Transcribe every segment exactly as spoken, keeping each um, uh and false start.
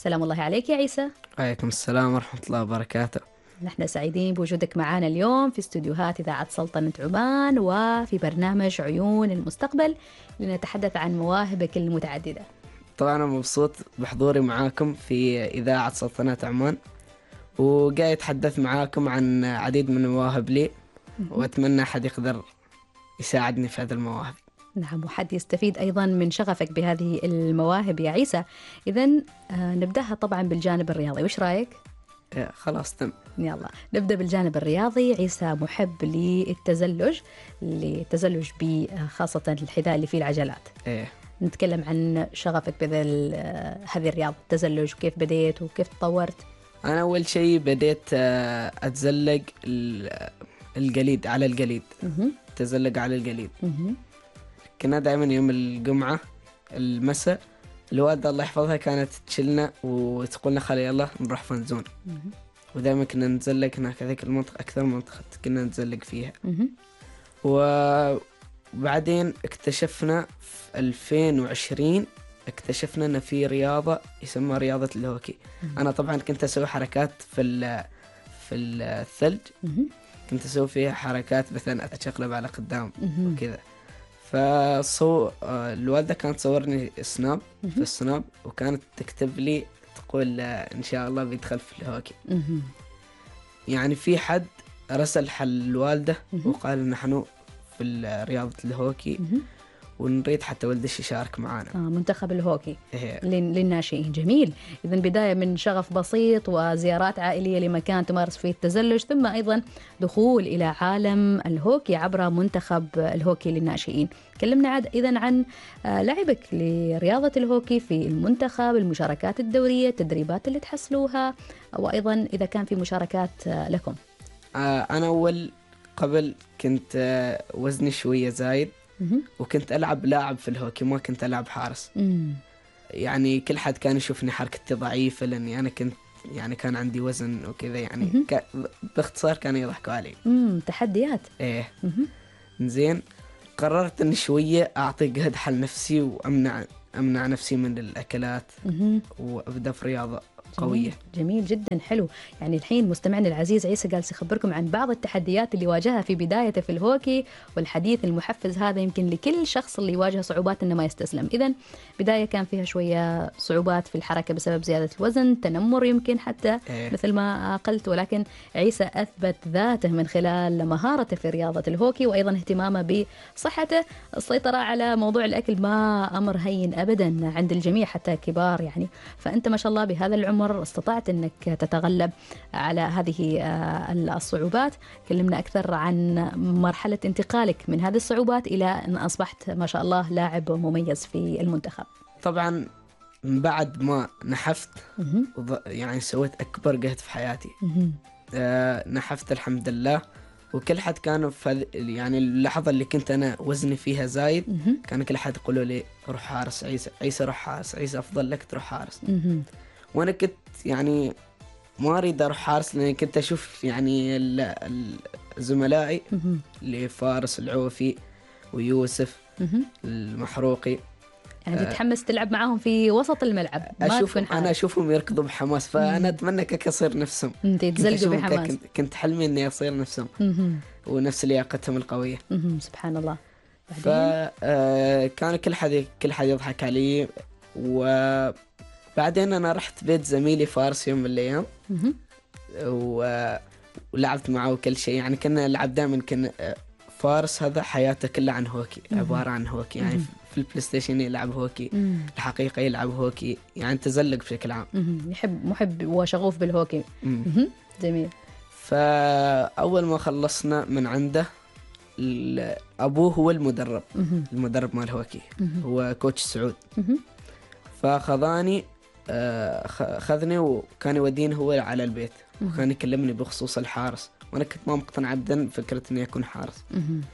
سلام الله عليك يا عيسى. وعليكم السلام ورحمة الله وبركاته. نحن سعيدين بوجودك معنا اليوم في استوديوهات إذاعة سلطنة عمان وفي برنامج عيون المستقبل لنتحدث عن مواهبك المتعددة. طبعا أنا مبسوط بحضوري معاكم في إذاعة سلطنة عمان، وقاعد أتحدث معاكم عن عديد من المواهب لي، وأتمنى أحد يقدر يساعدني في هذه المواهب. نعم، وحد يستفيد أيضا من شغفك بهذه المواهب يا عيسى. إذن آه نبدأها طبعا بالجانب الرياضي، وش رأيك؟ إيه خلاص تم. يلا نبدأ بالجانب الرياضي. عيسى محب للتزلج للتزلج بخاصة الحذاء اللي فيه العجلات. إيه. نتكلم عن شغفك بهذه هذه الرياضة، التزلج، وكيف بديت وكيف تطورت؟ أنا أول شيء بديت أتزلق الجليد على الجليد. تزلق على الجليد. كنا دائما يوم الجمعة المساء الوالدة الله يحفظها كانت تشلنا وتقولنا خلي يلا نروح فنزون، ودائما كنا نتزلق هناك هذيك المنطقة، أكثر منطقة كنا نتزلق فيها. وبعدين اكتشفنا في ألفين وعشرين اكتشفنا أن في رياضة يسمى رياضة الهوكي. أنا طبعا كنت أسوي حركات في في الثلج، كنت أسوي فيها حركات مثلا أتشقلب على قدام وكذا. فصو الوالدة كانت تصورني سناب في السناب، وكانت تكتب لي تقول إن شاء الله بيدخل في الهوكي. يعني في حد رسل حل الوالدة وقال نحن في رياضة الهوكي ونريد حتى ولدش يشارك معنا. آه منتخب الهوكي إيه. للناشئين. جميل. إذن بداية من شغف بسيط وزيارات عائلية لمكان تمارس فيه التزلج، ثم أيضا دخول إلى عالم الهوكي عبر منتخب الهوكي للناشئين. كلمنا عاد إذن عن لعبك لرياضة الهوكي في المنتخب، المشاركات الدورية، التدريبات اللي تحصلوها، وأيضا إذا كان في مشاركات لكم. آه أنا أول قبل كنت وزني شوية زايد، وكنت ألعب لاعب في الهوكي، ما كنت ألعب حارس. مم. يعني كل حد كان يشوفني حركتي ضعيفة لأني أنا كنت يعني كان عندي وزن وكذا، يعني ك... باختصار كانوا يضحكوا علي. امم تحديات. إيه. زين قررت إني شوية أعطي جهد حل نفسي وأمنع أمنع نفسي من الأكلات وأبدأ في رياضة قوية. جميل جدا، حلو. يعني الحين مستمعنا العزيز عيسى جالس يخبركم عن بعض التحديات اللي واجهها في بدايته في الهوكي، والحديث المحفز هذا يمكن لكل شخص اللي يواجه صعوبات انه ما يستسلم. اذن بداية كان فيها شوية صعوبات في الحركة بسبب زيادة الوزن، تنمر يمكن حتى إيه. مثل ما قلت، ولكن عيسى أثبت ذاته من خلال مهارته في رياضة الهوكي وأيضا اهتمامه بصحته. السيطرة على موضوع الأكل ما أمر هين أبدا عند الجميع حتى كبار يعني، فأنت ما شاء الله بهذا العمر استطعت أنك تتغلب على هذه الصعوبات. كلمنا أكثر عن مرحلة انتقالك من هذه الصعوبات إلى أن أصبحت ما شاء الله لاعب مميز في المنتخب. طبعا بعد ما نحفت يعني سويت أكبر جهد في حياتي. آه نحفت الحمد لله، وكل حد كانوا في يعني اللحظة اللي كنت أنا وزني فيها زايد كان كل حد يقولوا لي روح حارس عيسى، عيسى روح حارس، عيسى أفضل لك تروح حارس. وأنا كنت يعني ما أريد أروح حارس، لأني كنت أشوف يعني زملائي اللي فارس العوفي ويوسف المحروقي، يعني تتحمس تلعب معاهم في وسط الملعب، ما أشوف تكون حارس. أنا أشوفهم يركضوا بحماس، فأنا أتمنى كك أصير نفسهم. أنت تزلقوا بحماس. كنت, كنت حلمي إني أصير نفسهم ونفس لياقتهم القوية. سبحان الله. فكان كل حد كل حد يضحك علي. وبعدين أنا رحت بيت زميلي فارس يوم من الأيام ولعبت معه وكل شيء، يعني كنا نلعب دائما. كنا فارس هذا حياته كلها عن هوكي، عبارة عن هوكي، يعني في البلاي ستيشن يلعب هوكي، الحقيقة يلعب هوكي، يعني تزلق بشكل عام. يحب محب وشغوف بالهوكي. جميل. فأول ما خلصنا من عنده أبوه هو المدرب المدرب مال هوكي، هو كوتش سعود. فخذاني خذني وكان يوديني هو على البيت، وكان يكلمني بخصوص الحارس، وأنا كنت ما مقتنع أبدا فكرة إني أكون حارس.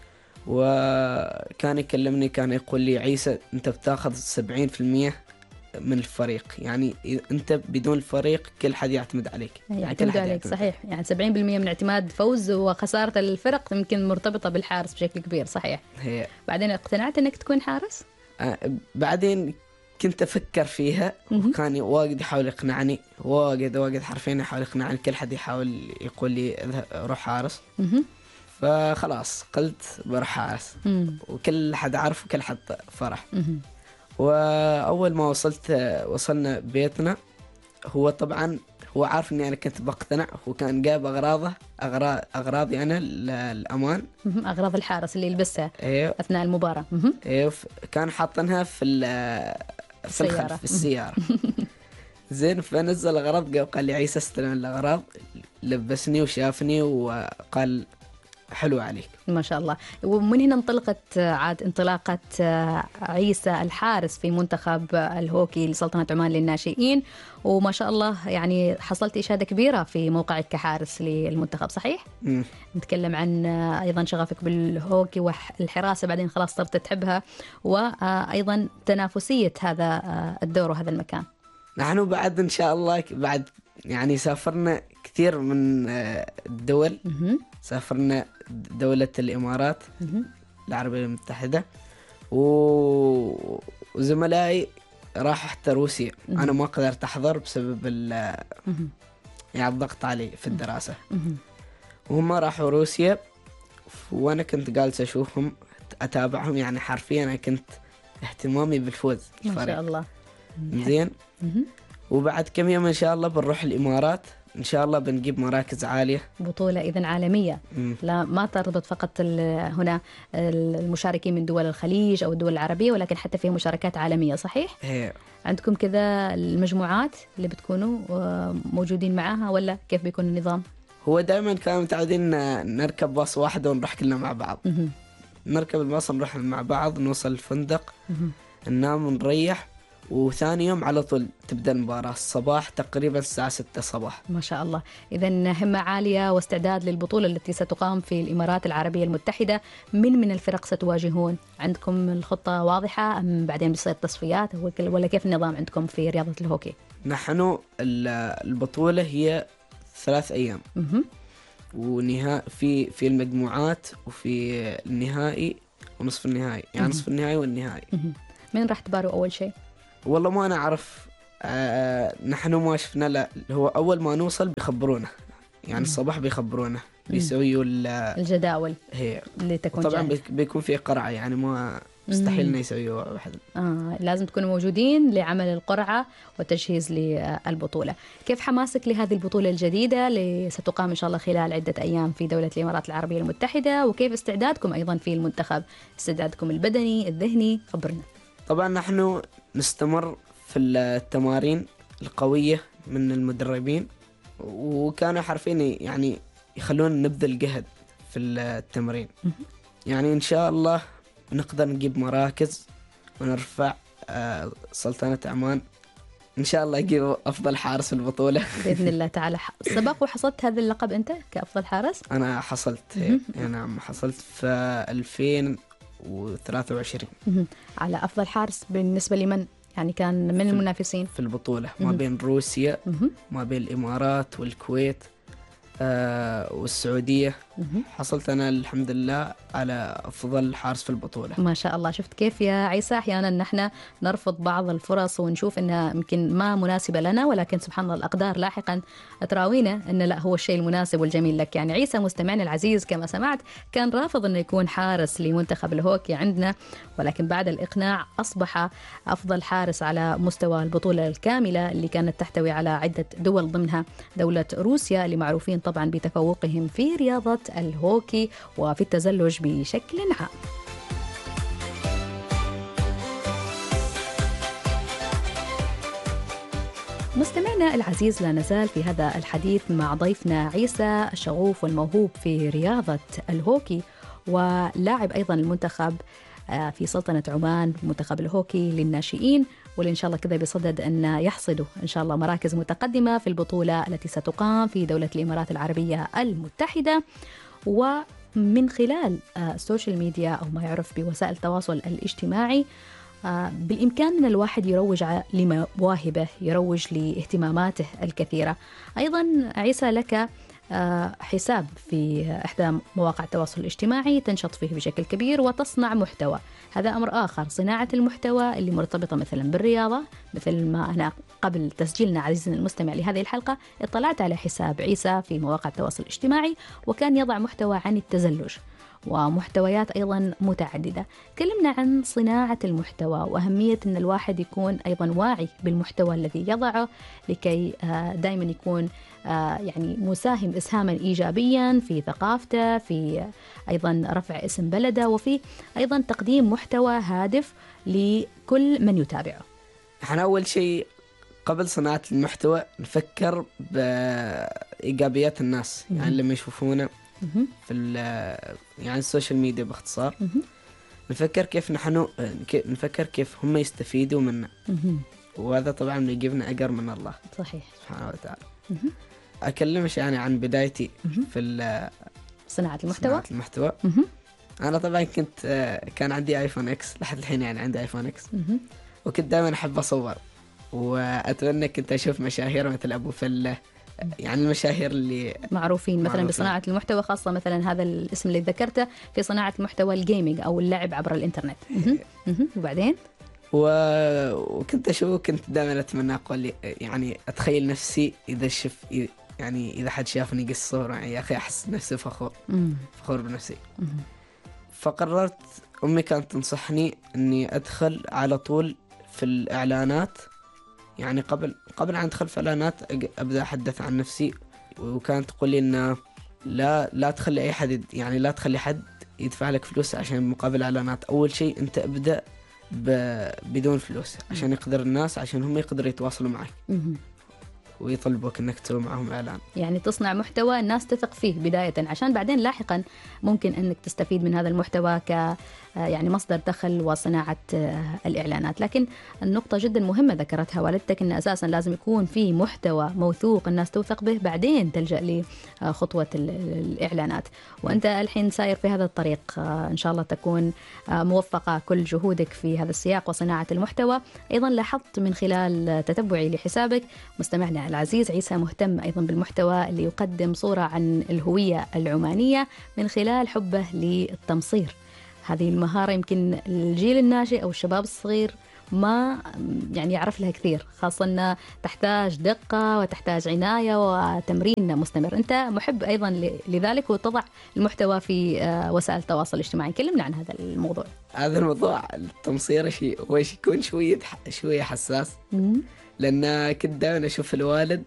وكان يكلمني كان يقول لي عيسى أنت بتاخذ سبعين في المية من الفريق، يعني أنت بدون الفريق كل حد يعتمد عليك. يعني يعتمد عليك يعتمد. صحيح، يعني سبعين بالمية من اعتماد فوز وخسارة الفرق يمكن مرتبطة بالحارس بشكل كبير. صحيح. هي. بعدين اقتنعت أنك تكون حارس؟ آه بعدين كنت أفكر فيها، وكان واجد يحاول يقنعني، واجد واجد حرفيا يحاول يقنعني، كل حد يحاول يقول لي اذهب روح حارس. فخلاص قلت بروح حارس، وكل حد عارف وكل حد فرح. وأول ما وصلت وصلنا بيتنا، هو طبعا هو عارف إني أنا كنت بقتنع، هو كان جاب أغراضه أغراض أغراضي أنا للأمان، أغراض الحارس اللي يلبسها أيوه أثناء المباراة. أيوه كان حاطنها في في الخلف في السيارة. زين، فنزل الأغراض قال لي عيسى استلم الأغراض، لبسني وشافني وقال حلو عليك. ما شاء الله. ومن هنا انطلقت عاد انطلاقة عيسى الحارس في منتخب الهوكي لسلطنة عمان للناشئين، وما شاء الله يعني حصلت إشادة كبيرة في موقعك كحارس للمنتخب، صحيح؟ مم. نتكلم عن أيضا شغفك بالهوكي والحراسة، بعدين خلاص صرت تحبها، وأيضا تنافسية هذا الدور وهذا المكان. نحن بعد إن شاء الله بعد يعني سافرنا كثير من الدول. سافرنا دولة الإمارات العربية المتحدة، وزملائي راح حتى روسيا. أنا ما قدرت أحضر بسبب يعني الضغط علي في الدراسة، وهم راحوا روسيا، وأنا كنت جالس أشوفهم أتابعهم، يعني حرفيا أنا كنت اهتمامي بالفوز ما شاء الله. زين. وبعد كم يوم إن شاء الله بنروح الإمارات، إن شاء الله بنجيب مراكز عالية، بطولة إذن عالمية. مم. لا ما تربط فقط هنا المشاركين من دول الخليج أو الدول العربية، ولكن حتى في مشاركات عالمية، صحيح؟ هي. عندكم كذا المجموعات اللي بتكونوا موجودين معاها، ولا كيف بيكون النظام؟ هو دائما كانوا متعودين نركب باص واحد ونروح كلنا مع بعض. مم. نركب الباص نروح مع بعض، نوصل الفندق، مم. ننام ونريح، وثاني يوم على طول تبدأ المباراة الصباح تقريبا الساعة ستة صباح. ما شاء الله. إذن همة عالية واستعداد للبطولة التي ستقام في الإمارات العربية المتحدة. من من الفرق ستواجهون؟ عندكم الخطة واضحة أم بعدين بيصير تصفيات ولا كيف النظام عندكم في رياضة الهوكي؟ نحن البطولة هي ثلاث أيام، م- ونهاية في في المجموعات وفي النهائي ونصف النهائي، يعني م- نصف النهائي والنهائي. م- من راح تباروا أول شيء؟ والله ما أنا أعرف. آه نحن ما شفنا، لا هو أول ما نوصل بيخبرونا، يعني الصباح بيخبرونا، بيسويوا الجداول هي اللي تكون طبعا جاهز. بيكون في قرعة، يعني ما مستحيل إنه يسويوا واحد. آه لازم تكونوا موجودين لعمل القرعة وتجهيز للبطولة. كيف حماسك لهذه البطولة الجديدة اللي ستقام إن شاء الله خلال عدة أيام في دولة الإمارات العربية المتحدة، وكيف استعدادكم أيضا في المنتخب، استعدادكم البدني الذهني؟ خبرنا. طبعا نحن نستمر في التمارين القوية من المدربين، وكانوا حرفين يعني يخلون نبذل جهد في التمرين. يعني إن شاء الله نقدر نجيب مراكز ونرفع سلطنة عمان، إن شاء الله يجيب أفضل حارس في البطولة بإذن الله تعالى. سبق وحصلت هذا اللقب أنت كأفضل حارس؟ أنا حصلت، أنا حصلت في ألفين وثلاثة وعشرين على أفضل حارس. بالنسبة لمن يعني كان من المنافسين في البطولة؟ ما بين روسيا، ما بين الإمارات والكويت آه والسعودية. حصلت أنا الحمد لله على أفضل حارس في البطولة. ما شاء الله. شفت كيف يا عيسى؟ أحيانا نحن نرفض بعض الفرص ونشوف إنها يمكن ما مناسبة لنا، ولكن سبحان الله الأقدار لاحقا تراوينا إن لا، هو الشيء المناسب والجميل لك. يعني عيسى مستمعنا العزيز كما سمعت كان رافض إنه يكون حارس لمنتخب الهوكي عندنا، ولكن بعد الإقناع أصبح أفضل حارس على مستوى البطولة الكاملة اللي كانت تحتوي على عدة دول، ضمنها دولة روسيا اللي معروفين طبعا بتفوقهم في رياضة الهوكي وفي التزلج بشكل عام. مستمعنا العزيز، لا نزال في هذا الحديث مع ضيفنا عيسى الشغوف والموهوب في رياضة الهوكي، ولاعب أيضا المنتخب في سلطنة عمان منتخب الهوكي للناشئين، واللي إن شاء الله كذا بصدد أن يحصدوا إن شاء الله مراكز متقدمة في البطولة التي ستقام في دولة الإمارات العربية المتحدة. ومن خلال السوشيال ميديا أو ما يعرف بوسائل التواصل الاجتماعي بالإمكان أن الواحد يروج لمواهبه، يروج لاهتماماته الكثيرة. أيضا عيسى لك حساب في إحدى مواقع التواصل الاجتماعي تنشط فيه بشكل كبير وتصنع محتوى. هذا أمر آخر. صناعة المحتوى اللي مرتبطة مثلا بالرياضة، مثل ما أنا قبل تسجيلنا عزيزنا المستمع لهذه الحلقة اطلعت على حساب عيسى في مواقع التواصل الاجتماعي، وكان يضع محتوى عن التزلج ومحتويات أيضا متعددة. تكلمنا عن صناعة المحتوى وأهمية أن الواحد يكون أيضا واعي بالمحتوى الذي يضعه لكي دائما يكون يعني مساهم إسهاما إيجابيا في ثقافته، في أيضا رفع اسم بلده، وفي أيضا تقديم محتوى هادف لكل من يتابعه. احنا أول شيء قبل صناعة المحتوى نفكر بإيجابيات الناس، يعني لما يشوفونا في يعني السوشيال ميديا باختصار، نفكر كيف نحن نفكر كيف هم يستفيدوا منا، وهذا طبعا يجيبنا أجر من الله صحيح سبحانه وتعالى. أكلمش يعني عن بدايتي في صناعة المحتوى. صناعة المحتوى. أنا طبعا كنت كان عندي آيفون إكس لحد الحين، يعني عندي آيفون إكس، وكنت دائما أحب أصور، وأتمنى كنت أشوف مشاهير مثل أبو فلة، يعني المشاهير اللي معروفين مثلا معروفين. بصناعة المحتوى، خاصة مثلا هذا الاسم اللي ذكرته في صناعة المحتوى الجيمينج أو اللعب عبر الإنترنت. وبعدين و... وكنت أشوف كنت دائما أتمنى أقول يعني أتخيل نفسي إذا شف يعني إذا حد شافني قص صورة، يعني يا أخي أحس نفسي فخور فخور بنفسي. فقررت، أمي كانت تنصحني أني أدخل على طول في الإعلانات، يعني قبل قبل أن أدخل في الإعلانات أبدأ أحدث عن نفسي، وكانت تقول لي إن لا لا تخلي أي حد يعني لا تخلي حد يدفع لك فلوس عشان مقابل إعلانات. أول شيء أنت أبدأ بدون فلوس عشان يقدر الناس عشان هم يقدروا يتواصلوا معك ويطلبوك انك تسوي معهم اعلان. يعني تصنع محتوى الناس تثق فيه بداية، عشان بعدين لاحقا ممكن انك تستفيد من هذا المحتوى ك يعني مصدر دخل وصناعة الإعلانات. لكن النقطة جدا مهمة ذكرتها والدتك، أن أساسا لازم يكون في محتوى موثوق الناس توثق به، بعدين تلجأ لخطوة الإعلانات. وأنت الحين ساير في هذا الطريق، إن شاء الله تكون موفقة كل جهودك في هذا السياق وصناعة المحتوى. أيضا لاحظت من خلال تتبعي لحسابك مستمعنا العزيز عيسى مهتم أيضا بالمحتوى اللي يقدم صورة عن الهوية العمانية من خلال حبه للتمصير. هذه المهارة يمكن الجيل الناشئ أو الشباب الصغير ما يعني يعرف لها كثير، خاصة أنها تحتاج دقة وتحتاج عناية وتمرين مستمر. أنت محب أيضا لذلك وتضع المحتوى في وسائل التواصل الاجتماعي. كلمنا عن هذا الموضوع. هذا الموضوع التمصير شيء هو يكون شوية شوية حساس، لأن كنت دائما أشوف الوالد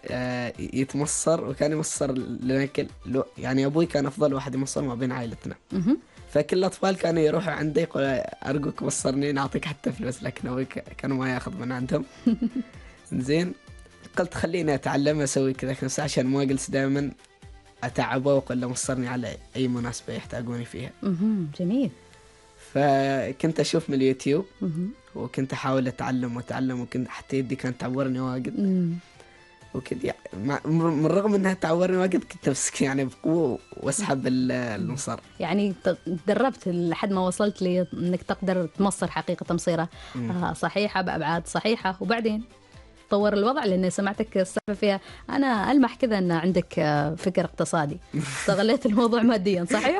يتمصر، وكان يمصر لنا كل يعني أبوي كان أفضل واحد يمصر ما بين عائلتنا، فكل الأطفال كانوا يروحوا عندي يقول أرجوك بصرني نعطيك حتى فلوس، لكن أبوي كانوا ما يأخذ من عندهم. زين قلت خليني أتعلم أسوي كذا نفس عشان ما أجلس دائما أتعبه وأقول له مصرني على أي مناسبة يحتاجوني فيها. جميل. فكنت أشوف من اليوتيوب وكنت أحاول أتعلم وأتعلم، وكنت حتى يدي كانت تعورني واجد، وكنت يعني من رغم انها تعورني واجد كنت امسك يعني بقوه واسحب المصر. يعني تدربت لحد ما وصلت لانك تقدر تمصر حقيقه تمصيره آه صحيحه بابعاد صحيحه، وبعدين طور الوضع. لأن سمعتك السالفة فيها أنا ألمح كذا أن عندك فكر اقتصادي، استغليت الموضوع ماديا صحيح؟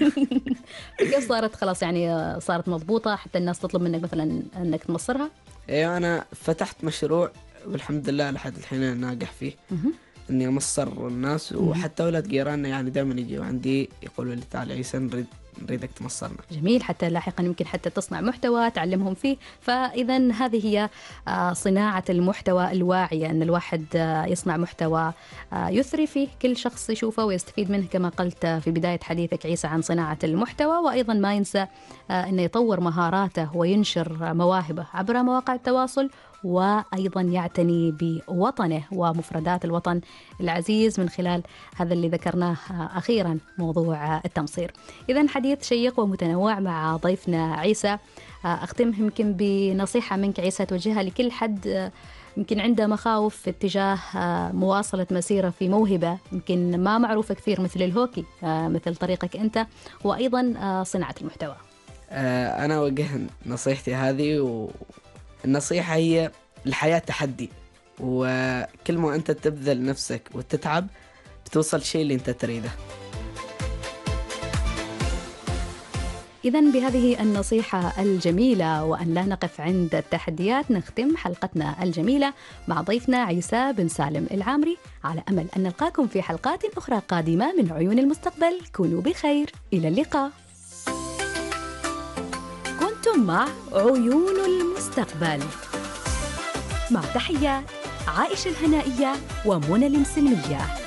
كيف صارت خلاص يعني صارت مضبوطة حتى الناس تطلب منك مثلا أنك تمصرها؟ ايوه أنا فتحت مشروع والحمد لله لحد الحين ناجح فيه إني أمصر الناس، وحتى أولاد جيراننا يعني دائما يجوا عندي يقولوا لي تعال عيسى نريد نريدك تمصرنا. جميل، حتى لاحقا يمكن حتى تصنع محتوى تعلمهم فيه. فإذا هذه هي صناعة المحتوى الواعية، أن الواحد يصنع محتوى يثري فيه كل شخص يشوفه ويستفيد منه، كما قلت في بداية حديثك عيسى عن صناعة المحتوى. وأيضا ما ينسى أنه يطور مهاراته وينشر مواهبه عبر مواقع التواصل، وأيضا يعتني بوطنه ومفردات الوطن العزيز من خلال هذا اللي ذكرناه أخيرا، موضوع التمصير. إذن حديث شيق ومتنوع مع ضيفنا عيسى. أختم يمكن بنصيحة منك عيسى توجهها لكل حد يمكن عنده مخاوف في اتجاه مواصلة مسيرة في موهبة يمكن ما معروفة كثير مثل الهوكي، مثل طريقك أنت، وأيضا صناعة المحتوى. أنا أوجه نصيحتي هذه، و النصيحة هي الحياة تحدي، وكل ما أنت تبذل نفسك وتتعب بتوصل شيء اللي أنت تريده. إذن بهذه النصيحة الجميلة وأن لا نقف عند التحديات نختم حلقتنا الجميلة مع ضيفنا عيسى بن سالم العامري، على أمل أن نلقاكم في حلقات أخرى قادمة من عيون المستقبل. كونوا بخير، إلى اللقاء. كنتم مع عيون المستقبل، مع تحيات عائشة الهنائية ومنى المسلمية.